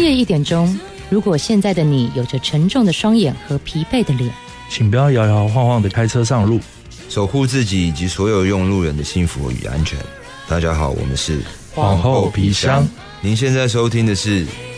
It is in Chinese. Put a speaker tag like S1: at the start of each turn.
S1: 夜1点钟，如果现在的你有着沉重的双眼和疲惫的脸，
S2: 请不要摇摇晃晃的开车上路，
S3: 守护自己以及所有用路人的幸福与安全。大家好，我们是
S2: 皇后皮箱。
S3: 您现在收听的是